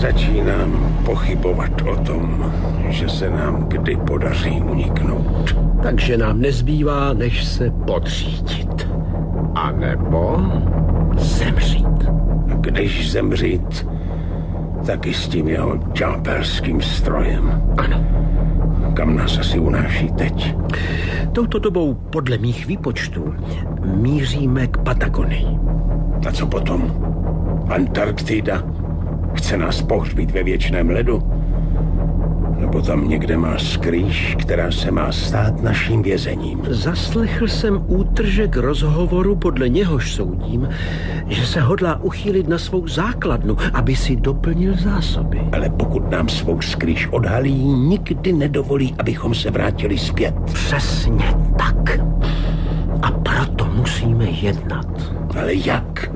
Začínám pochybovat o tom, že se nám kdy podaří uniknout. Takže nám nezbývá, než se podřídit. A nebo zemřít. Když zemřít, taky s tím jeho ďábelským strojem. Ano. Kam nás asi unáší teď? Touto dobou, podle mých výpočtů, míříme k Patagonii. A co potom? Antarktida? Chce nás pohřbít ve věčném ledu? Nebo tam někde má skrýš, která se má stát naším vězením? Zaslechl jsem útržek rozhovoru, podle něhož soudím, že se hodlá uchýlit na svou základnu, aby si doplnil zásoby. Ale pokud nám svou skrýš odhalí, nikdy nedovolí, abychom se vrátili zpět. Přesně tak. A proto musíme jednat. Ale jak?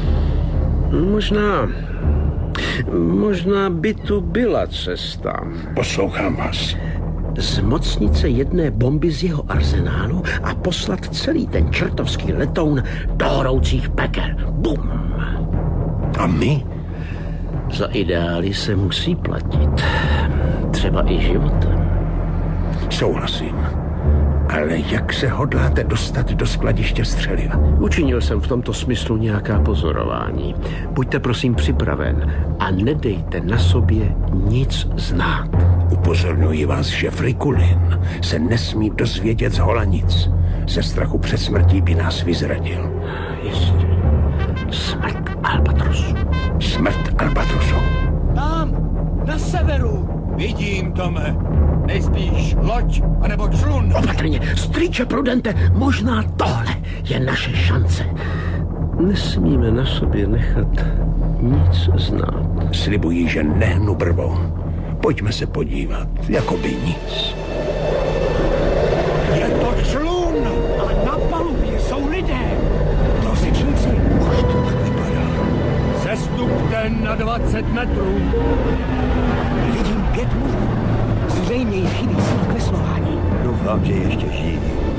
Možná by tu byla cesta. Poslouchám vás. Zmocnit se jedné bomby z jeho arzenálu a poslat celý ten čertovský letoun do horoucích pekel. Bum! A my? Za ideály se musí platit. Třeba i životem. Souhlasím. Ale jak se hodláte dostat do skladiště střeliva? Učinil jsem v tomto smyslu nějaká pozorování. Buďte prosím připraven a nedejte na sobě nic znát. Upozorňuji vás, že Frikulin se nesmí dozvědět z Holanic. Ze strachu před smrtí by nás vyzradil. Jistě. Smrt Albatrosu. Smrt Albatrosu. Tam, na severu. Vidím, Tome. Nejspíš loď, anebo člun. Opatrně, strýče Prudente, možná tohle je naše šance. Nesmíme na sobě nechat nic znát. Slibuji, že nehnu brvou. Pojďme se podívat, jako by nic. Je to člun, ale na palubě jsou lidé. Trosičníci. Už to tak vypadá. Sestupte na 20 metrů. Vidím 5 mužů. Zřejmě jim chybí síla k veslování. Doufám, že ještě žijí.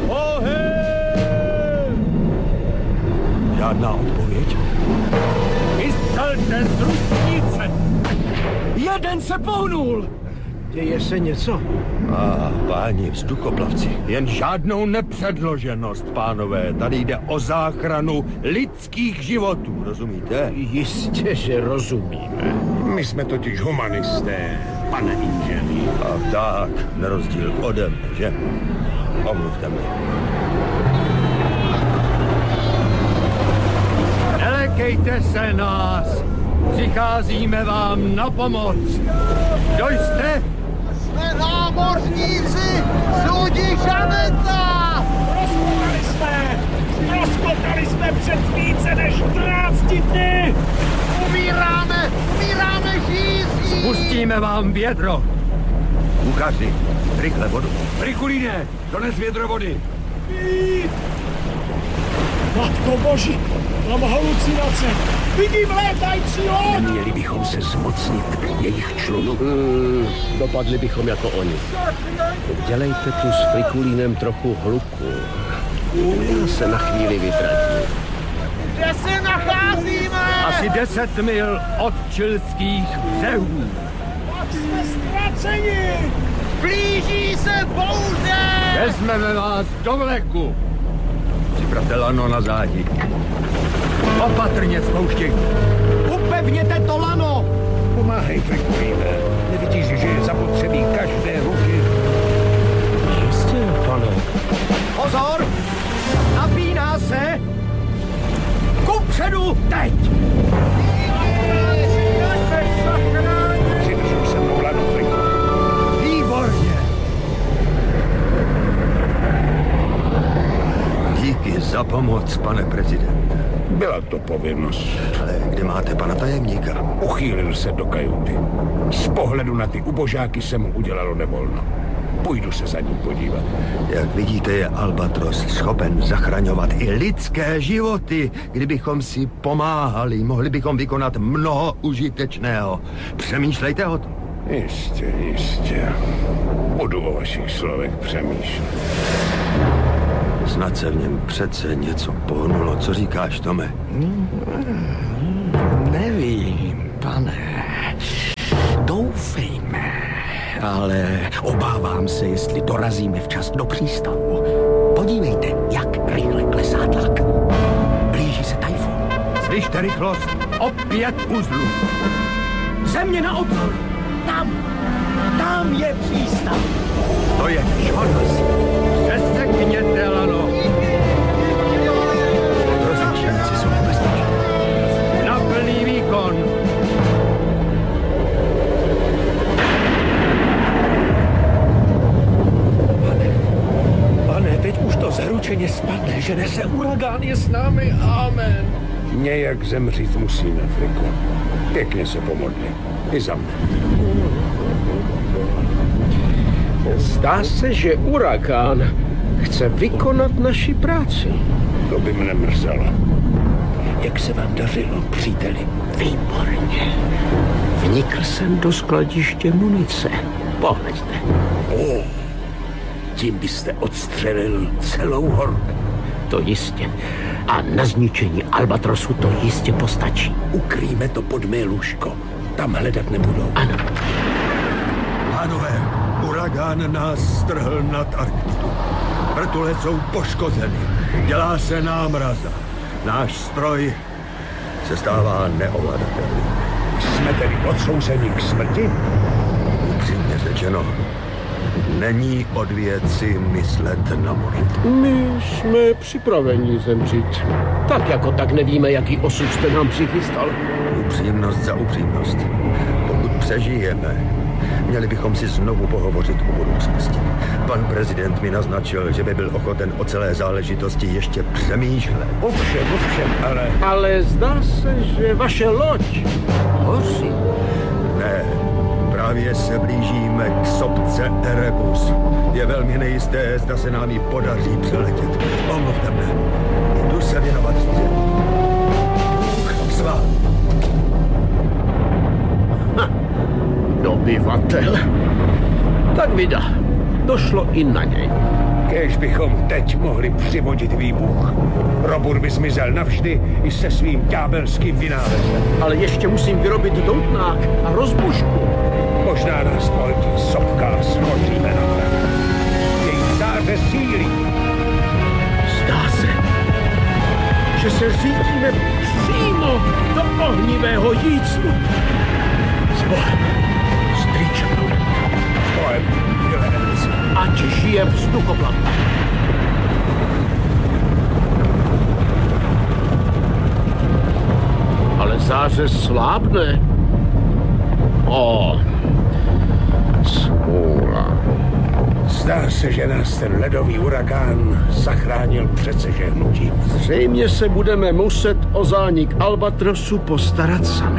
Oheň! Žádná odpověď? Vystřelte z ručnice. Jeden se pohnul. Děje se něco? Páni vzduchoplavci. Jen žádnou nepředloženost, pánové. Tady jde o záchranu lidských životů, rozumíte? Jistě, že rozumíme. My jsme totiž humanisté, pane inženýr. A tak, na rozdíl ode mě, že? Omluvte mě. Nelekejte se nás. Přicházíme vám na pomoc. Kdo jste? Jsme námořníci z lodi Žaneta! Rozkopali jsme před více než 14 dny! Umíráme žízí! Pustíme vám vědro. Kuchaři, rychle vodu. Frikulíne, dones vědro vody. Matko boží, mám halucinace. Vidím létající loď! Neměli bychom se zmocnit jejich člunu. Dopadli bychom jako oni. Dělejte tu s Frikulínem trochu hluku. Já se na chvíli vytratím. Kde se nacházíme? Asi 10 mil od čilských břehů. Tak jsme ztraceni! Blíží se bouře! Vezmeme vás do vleku. Připravte lano na zádi. Opatrně spouštění. Upevněte to lano! Pomáhej, Frikulíne. Nevidíš, že je zapotřebí každé ruky? Jistě, pane. Pozor! Napíná se! Kupředu! Teď! Přidržu se mnou lano, Frikulíne. Výborně. Díky za pomoc, pane prezidente. Byla to povinnost. Ale kde máte pana tajemníka? Uchýlil se do kajuty. Z pohledu na ty ubožáky se mu udělalo nevolno. Půjdu se za ním podívat. Jak vidíte, je Albatros schopen zachraňovat i lidské životy. Kdybychom si pomáhali, mohli bychom vykonat mnoho užitečného. Přemýšlejte o tom. Jistě. Budu o vašich slovech přemýšlet. Snad se v něm přece něco pohnulo. Co říkáš, Tome? Nevím, pane. ale obávám se, jestli dorazíme včas do přístavu. Podívejte, jak rychle klesá tlak. Blíží se tajfun. Slyšte rychlost, opět uzlu. Země na obzor. Tam je přístav. To je Jonas. Přesekněte lano. Rozličníci jsou nebezpečí. Na plný výkon. Pane, teď už to zaručeně spadne, že nese uragán je s námi. Amen. Nějak zemřít musíme, Friku. Pěkně se pomodli. I za mne. Zdá se, že uragán chce vykonat naši práci. To by mne mrzelo. Jak se vám dařilo, příteli? Výborně. Vnikl jsem do skladiště munice. Pohleďte. Tím byste odstřelil celou hordu. To jistě. A na zničení Albatrosu to jistě postačí. Ukryjme to pod mé lůžko. Tam hledat nebudou. Ano. Pánové, uragán nás strhl nad Arktidu. Vrtule jsou poškozeny. Dělá se námraza. Náš stroj se stává neovladatelný. Jsme tedy odsouzeni k smrti? Upřímně řečeno, není od věci myslet na modlitbu. My jsme připraveni zemřít. Tak jako tak nevíme, jaký osud jste nám přichystal. Upřímnost za upřímnost. Pokud přežijeme, měli bychom si znovu pohovořit o budoucnosti. Pan prezident mi naznačil, že by byl ochoten o celé záležitosti ještě přemýšlet. Ovšem, ale... Ale zdá se, že vaše loď hoří. Ne, právě se blížíme k sopce Erebus. Je velmi nejisté, zda se nám ji podaří přeletět. Omluvte mne. Jdu se věnovat řízení. Bůh s vámi. Dobyvatel. Tak vida. Došlo i na něj. Kéž bychom teď mohli přivodit výbuch. Robur by zmizel navždy i se svým ďábelským vynálezem. Ale ještě musím vyrobit doutnák a rozbušku. Možná nás poletí sopka a skoříme na prach. Její záře sílí. Zdá se, že se řítíme přímo do ohnivého jícnu. S Bohem, strýčku. S Bohem, Filadelci. Ať žije vzduchoplavba. Ale záře slábne. Smůla. Zdá se, že nás ten ledový uragán zachránil před sežehnutím. Zřejmě se budeme muset o zánik Albatrosu postarat sami.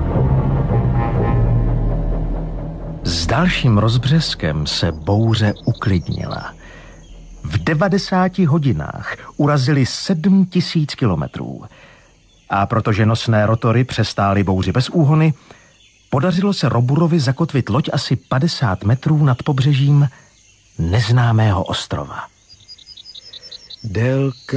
S dalším rozbřeskem se bouře uklidnila. V 90 hodinách urazili 7000 kilometrů. A protože nosné rotory přestály bouři bez úhony, podařilo se Roburovi zakotvit loď asi 50 metrů nad pobřežím neznámého ostrova. Délka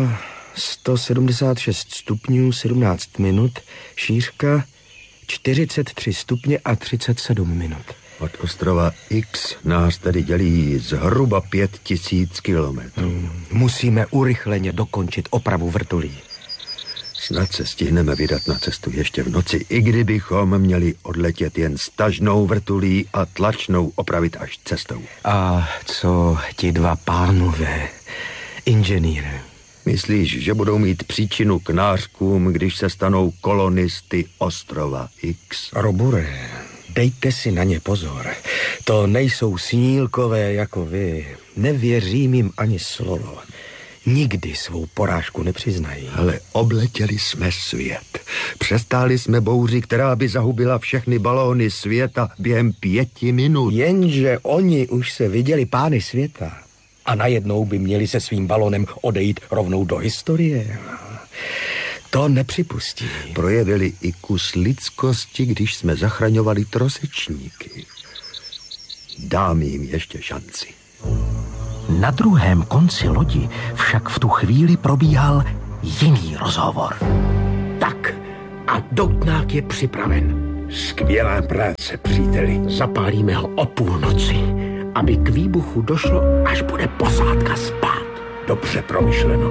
176 stupňů 17 minut, šířka 43 stupně a 37 minut. Od ostrova X nás tedy dělí zhruba 5000 kilometrů. Musíme urychleně dokončit opravu vrtulí. Snad se stihneme vydat na cestu ještě v noci, i kdybychom měli odletět jen s tažnou vrtulí a tlačnou opravit až cestou. A co ti dva pánové, inženýre? Myslíš, že budou mít příčinu k nářkům, když se stanou kolonisty ostrova X? Robure, dejte si na ně pozor. To nejsou snílkové jako vy. Nevěřím jim ani slovo. Nikdy svou porážku nepřiznají. Ale obletěli jsme svět. Přestáli jsme bouři, která by zahubila všechny balóny světa během 5 minut. Jenže oni už se viděli pány světa. A najednou by měli se svým balonem odejít rovnou do historie. To nepřipustí. Projevili i kus lidskosti, když jsme zachraňovali trosečníky. Dám jim ještě šanci. Na druhém konci lodi však v tu chvíli probíhal jiný rozhovor. Tak a doutnák je připraven. Skvělá práce, příteli. Zapálíme ho o půlnoci, aby k výbuchu došlo, až bude posádka spát. Dobře promyšleno.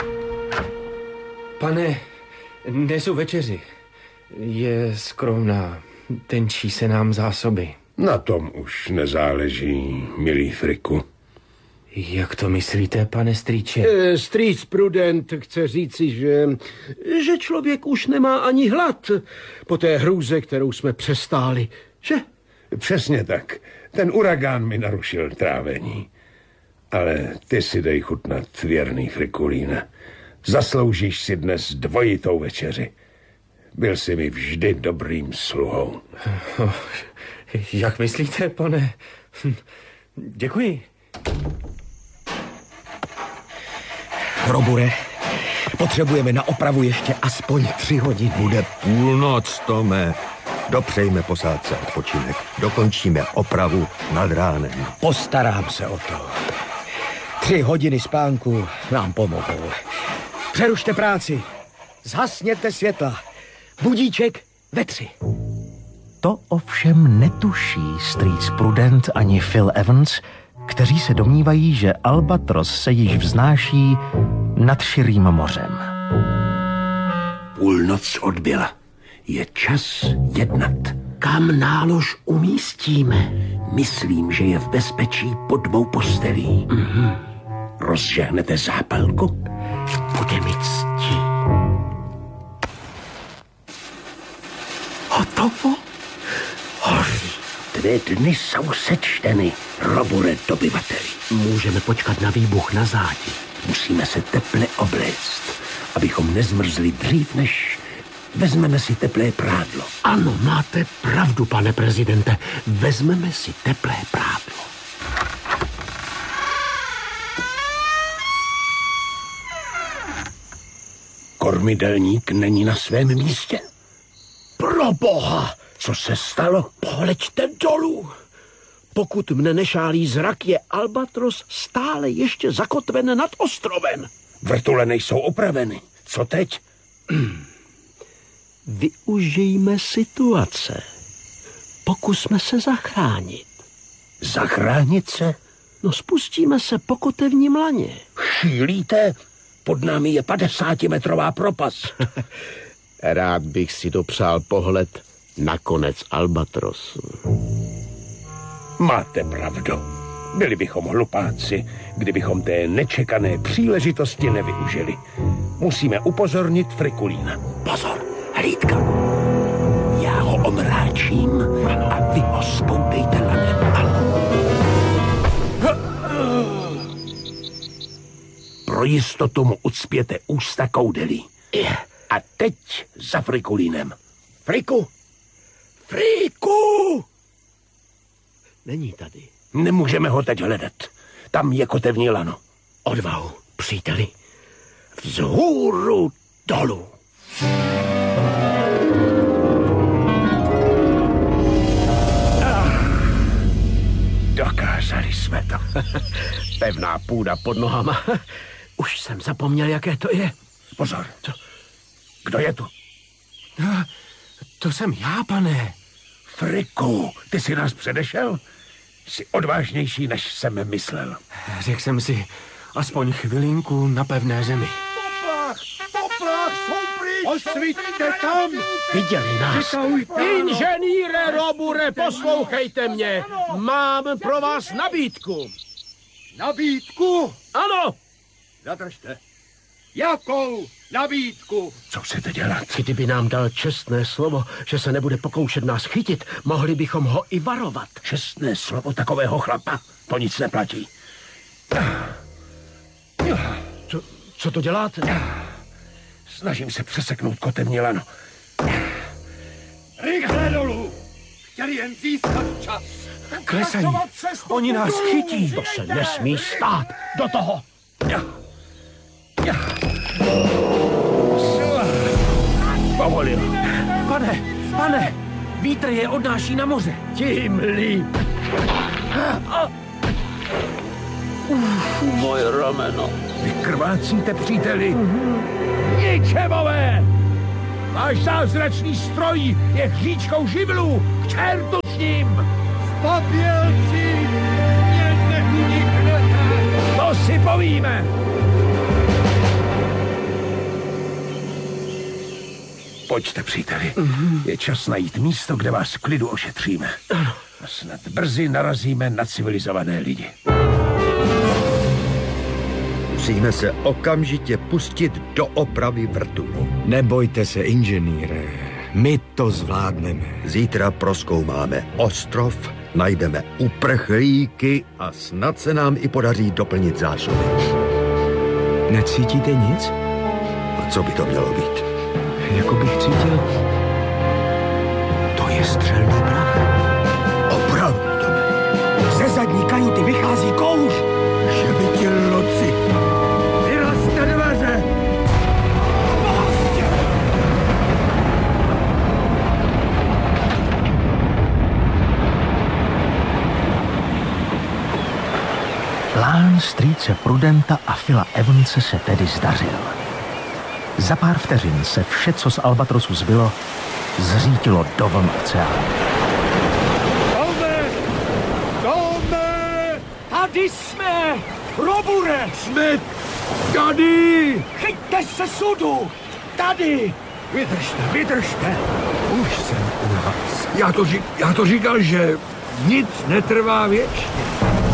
Pane, nesu večeři. Je skromná. Tenčí se nám zásoby. Na tom už nezáleží, milý Friku. Jak to myslíte, pane strýče? Strýc Prudent chce říci, že člověk už nemá ani hlad po té hrůze, kterou jsme přestáli, že? Přesně tak. Ten uragán mi narušil trávení. Ale ty si dej chutnat, věrný Frikulíne. Zasloužíš si dnes dvojitou večeři. Byl jsi mi vždy dobrým sluhou. Jak myslíte, pane? Děkuji. Robure, potřebujeme na opravu ještě aspoň 3 hodiny. Bude půlnoc, Tome. Dopřejme posádce odpočinek. Dokončíme opravu nad ránem. Postarám se o to. 3 hodiny spánku nám pomohou. Přerušte práci. Zhasněte světla. Budíček ve 3. To ovšem netuší strýc Prudent ani Phil Evans, kteří se domnívají, že Albatros se již vznáší nad širým mořem. Půlnoc odbyla. Je čas jednat. Kam nálož umístíme? Myslím, že je v bezpečí pod 2 postelí. Rozžehnete zápalku? Bude mi ctí. Hotovo? Hoří. Tvé dny jsou sečteny, Robure dobyvateli. Můžeme počkat na výbuch na zádi. Musíme se teple obléct, abychom nezmrzli dřív, než vezmeme si teplé prádlo. Ano, máte pravdu, pane prezidente. Vezmeme si teplé prádlo. Kormidelník není na svém místě. Pro boha! Co se stalo? Pohleďte dolů. Pokud mne nešálí zrak, je Albatros stále ještě zakotven nad ostrovem. Vrtule nejsou opraveny. Co teď? Využijme situace. Pokusme se zachránit. Zachránit se? No, spustíme se po kotevním laně. Šílíte? Pod námi je 50metrová propas. Rád bych si dopřál pohled na konec Albatrosu. Máte pravdu. Byli bychom hlupáci, kdybychom té nečekané příležitosti nevyužili. Musíme upozornit Frikulína. Pozor, hlídka. Já ho omráčím a vy ho spoutejte lanem. Pro jistotu mu ucpěte ústa koudelí. A teď za Frikulínem. Friku! Friku! Není tady. Nemůžeme ho teď hledat. Tam je kotevní lano. Odvahu, příteli. Vzhůru dolů. Dokázali jsme to. Pevná půda pod nohama. Už jsem zapomněl, jaké to je. Pozor. Kdo je tu? To jsem já, pane. Friku, ty jsi nás předešel? Jsi odvážnější, než jsem myslel. Řekl jsem si, aspoň chvilinku na pevné zemi. Poplach, jsou pryč! Osvíťte tam! Viděli nás. Inženýre Robure, poslouchejte mě. Mám pro vás nabídku. Nabídku? Ano. Zadržte. Jakou nabídku? Co chcete dělat? Kdyby nám dal čestné slovo, že se nebude pokoušet nás chytit, mohli bychom ho i varovat. Čestné slovo takového chlapa, to nic neplatí. Co to děláte? Snažím se přeseknout kotevní lano. Rychle dolů! Chtěli jen získat čas. Klesají. Oni nás chytí. To se nesmí stát. Do toho. Povolil. Pane, vítr je odnáší na moře. Tím líp. Moje rameno. Vy krvácíte, příteli. Ničemové! Váš zázračný stroj je hříčkou živlů! K čertu s ním! Papělci, mě neuniknete! To si povíme! Pojďte, příteli. Je čas najít místo, kde vás v klidu ošetříme. A snad brzy narazíme na civilizované lidi. Musíme se okamžitě pustit do opravy vrtulu. Nebojte se, inženýre. My to zvládneme. Zítra prozkoumáme ostrov, najdeme uprchlíky a snad se nám i podaří doplnit zásoby. Necítíte nic? A co by to mělo být? Jako bych cítil... To je střelný prach. Opravdu, Tome. Ze zadní kajuty vychází kouř. Že by ti loci. Vyrazte dveře! Plán strýce Prudenta a Phila Evanse se tedy zdařil. Za pár vteřin se vše, co z Albatrosu zbylo, zřítilo do vln oceánu. Tome! Tady jsme! Robure! Jsme tady! Chyťte se sudu! Tady! Vydržte! Už jsem u nás. Já to říkal, že nic netrvá věčně.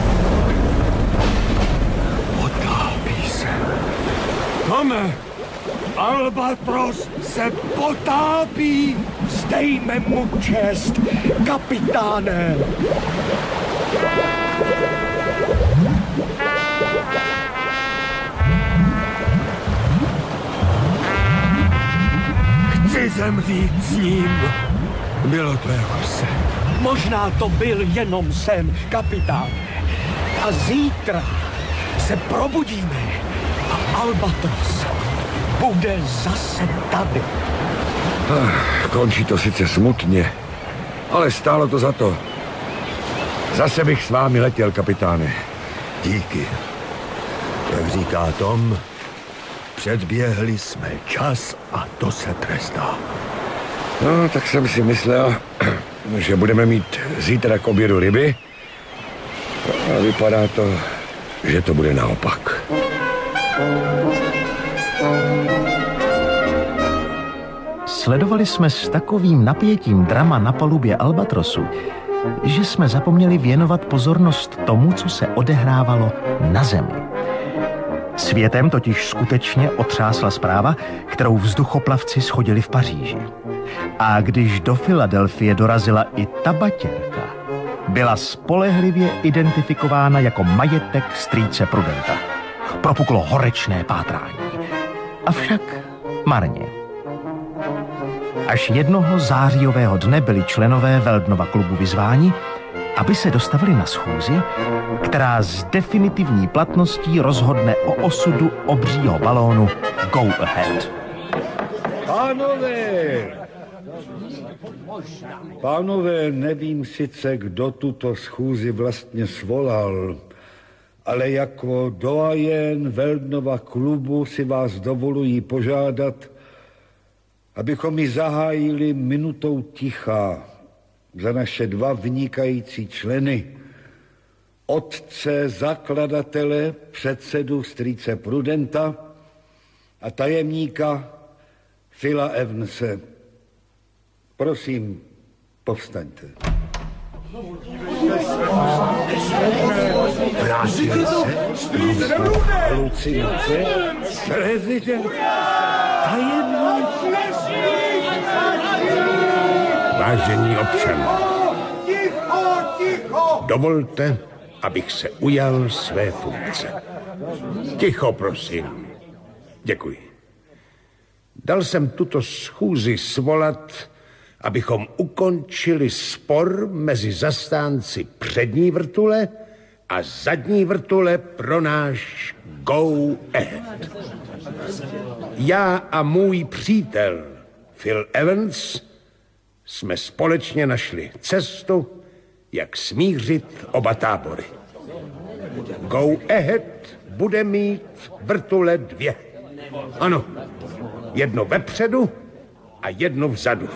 Potápí se. Tome! Albatros se potápí! Vzdejme mu čest, kapitáne! Chci zemřít s ním. Bylo to jako sen. Možná to byl jenom sen, kapitáne. A zítra se probudíme a Albatros bude zase tady. Končí to sice smutně, ale stálo to za to. Zase bych s vámi letěl, kapitáne. Díky. Jak říká Tom, předběhli jsme čas a to se trestá. No, tak jsem si myslel, že budeme mít zítra k obědu ryby. A vypadá to, že to bude naopak. Sledovali jsme s takovým napětím drama na palubě Albatrosu, že jsme zapomněli věnovat pozornost tomu, co se odehrávalo na zemi. Světem totiž skutečně otřásla zpráva, kterou vzduchoplavci shodili v Paříži. A když do Filadelfie dorazila i ta batěrka, byla spolehlivě identifikována jako majetek strýce Prudenta. Propuklo horečné pátrání. Avšak marně. Až jednoho zářijového dne byli členové Veldnova klubu vyzváni, aby se dostavili na schůzi, která s definitivní platností rozhodne o osudu obřího balónu Go Ahead. Pánové, nevím sice, kdo tuto schůzi vlastně svolal, ale jako doajen Veldnova klubu si vás dovoluji požádat, abychom ji zahájili minutou ticha za naše dva vynikající členy, otce zakladatele, předsedu strýce Prudenta a tajemníka Phila Evanse. Prosím, povstaňte. Vrátili se? Halucinace? Prezident? Tajemník? Vážení občané, dovolte, abych se ujal své funkce. Ticho, prosím. Děkuji. Dal jsem tuto schůzi svolat, abychom ukončili spor mezi zastánci přední vrtule a zadní vrtule pro náš Go Ahead. Já a můj přítel Phil Evans jsme společně našli cestu, jak smířit oba tábory. Go Ahead bude mít vrtule 2. Ano, jedno vepředu a jednu vzadu.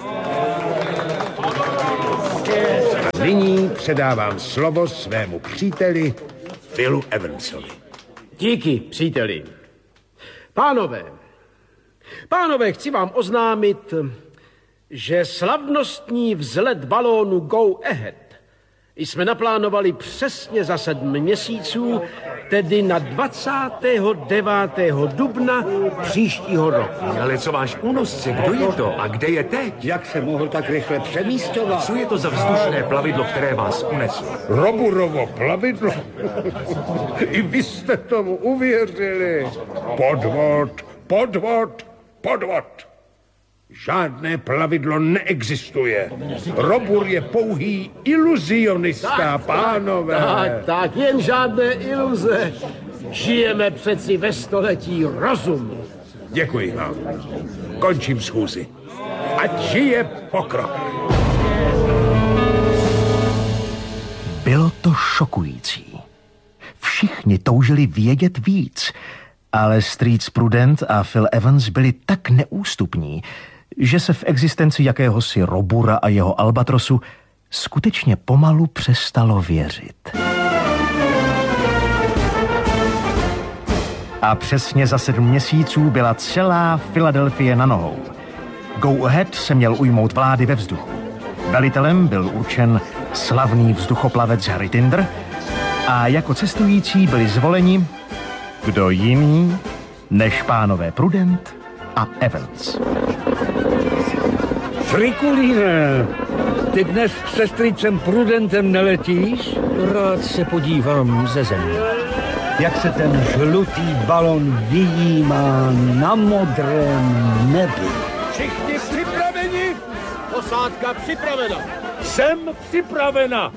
A nyní předávám slovo svému příteli Philu Evansovi. Díky, příteli. Pánové, chci vám oznámit, že slavnostní vzlet balónu Go Ahead jsme naplánovali přesně za 7 měsíců, tedy na 29. dubna příštího roku. Ale co váš únosce, kdo je to a kde je teď? Jak se mohl tak rychle přemísťovat? Co je to za vzdušné plavidlo, které vás uneslo? Roburovo plavidlo? I vy jste tomu uvěřili. Podvod. Žádné plavidlo neexistuje. Robur je pouhý iluzionista, pánové. Tak, jen žádné iluze. Žijeme přeci ve století rozumu. Děkuji vám. Končím schůzi. Ať žije pokrok. Bylo to šokující. Všichni toužili vědět víc, ale strýc Prudent a Phil Evans byli tak neústupní, že se v existenci jakéhosi Robura a jeho Albatrosu skutečně pomalu přestalo věřit. A přesně za 7 měsíců byla celá Filadelfie na nohou. Go Ahead se měl ujmout vlády ve vzduchu. Velitelem byl určen slavný vzduchoplavec Harry Tinder a jako cestující byli zvoleni kdo jiný než pánové Prudent a Evans. Frikulíne, ty dnes se strýcem Prudentem neletíš? Rád se podívám ze země. Jak se ten žlutý balon vyjímá na modrém nebi. Všichni připraveni? Posádka připravena. Jsem připravena.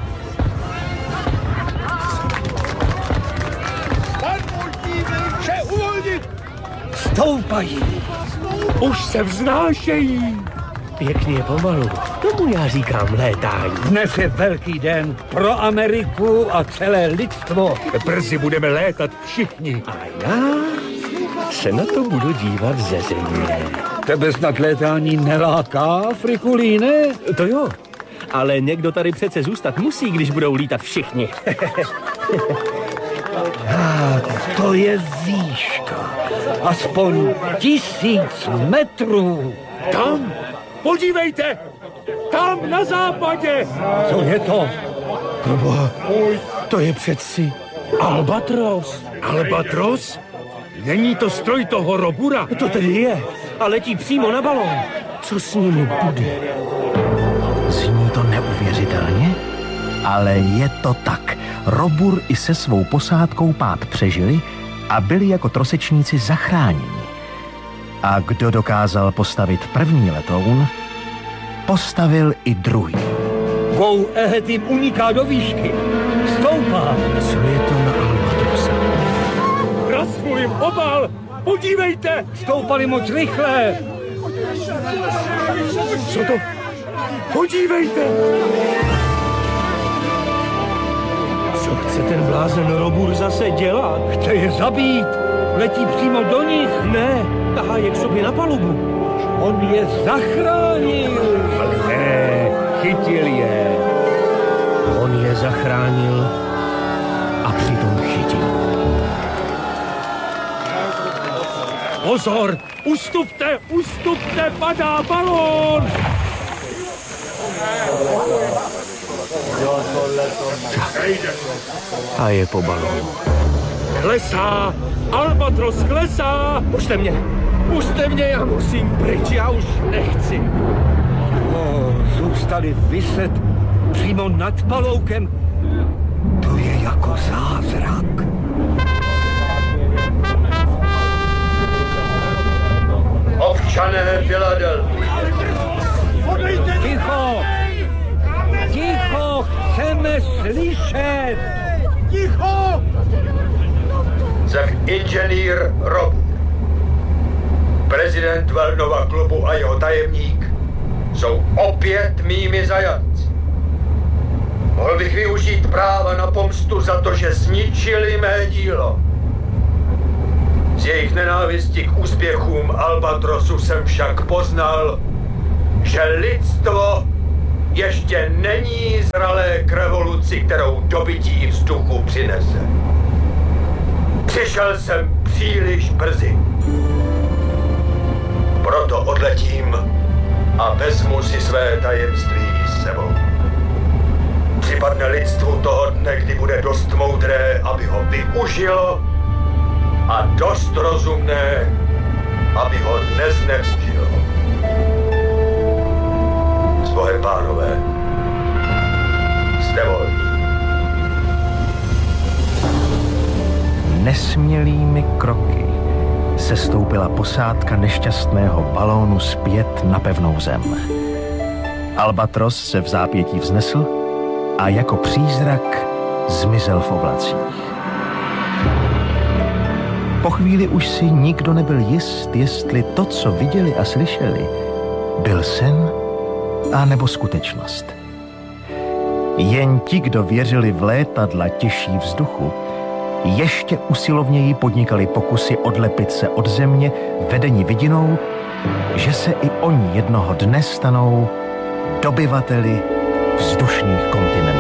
Vše uvolnit! Stoupají. Už se vznášejí. Pěkně pomalu. Tomu já říkám létání. Dnes je velký den pro Ameriku a celé lidstvo. Brzy budeme létat všichni. A já se na to budu dívat ze země. Tebe snad létání neláká, Frikulíne? To jo, ale někdo tady přece zůstat musí, když budou lítat všichni. To je výška. Aspoň 1000 metrů. Tam! Podívejte! Tam na západě! Co je to? To je přeci Albatros. Albatros? Není to stroj toho Robura? To tedy je. A letí přímo na balón. Co s nimi bude? Zní to neuvěřitelně, ale je to tak. Robur i se svou posádkou pád přežili a byli jako trosečníci zachráněni. A kdo dokázal postavit první letoun, postavil i druhý. Go Ahead jim uniká do výšky. Stoupá. Co je to na Albatrosa? Rasmu jim obal! Podívejte! Stoupali moc rychle. Co to? Podívejte! Co chce ten blázen Robur zase dělat? Chce je zabít. Letí přímo do nich. Ne, tahá je k sobě na palubu. On je zachránil. Ale ne, chytil je. On je zachránil a přitom chytil. Pozor! Ustupte, padá balón! A je po balónu. Klesá! Albatros klesá! Pušte mě, já musím pryč, já už nechci. Zůstali viset přímo nad paloukem. To je jako zázrak. Občané Filadelfie, Ticho! Ticho! Chceme slyšet! Ticho! jsem inženýr Robur. Prezident Velnova klubu a jeho tajemník jsou opět mými zajatci. Mohl bych využít práva na pomstu za to, že zničili mé dílo. Z jejich nenávisti k úspěchům Albatrosu jsem však poznal, že lidstvo ještě není zralé k revoluci, kterou dobytí vzduchu přinese. Přišel jsem příliš brzy. Proto odletím a vezmu si své tajemství s sebou. Připadne lidstvu toho dne, kdy bude dost moudré, aby ho využilo, a dost rozumné, aby ho nezneužilo. S Bohem, pánové, jste volní. Nesmělými kroky sestoupila posádka nešťastného balónu zpět na pevnou zem. Albatros se v zápětí vznesl a jako přízrak zmizel v oblacích. Po chvíli už si nikdo nebyl jist, jestli to, co viděli a slyšeli, byl sen a nebo skutečnost. Jen ti, kdo věřili v létadla těžší vzduchu, ještě usilovněji podnikali pokusy odlepit se od země, vedeni vidinou, že se i oni jednoho dne stanou dobyvateli vzdušných kontinentů.